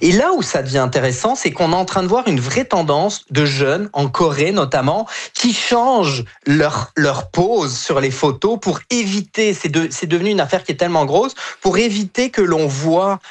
Et là où ça devient intéressant, c'est qu'on est en train de voir une vraie tendance de jeunes, en Corée notamment, qui changent leur pose sur les photos pour éviter, c'est devenu une affaire qui est tellement grosse, pour éviter que l'on voit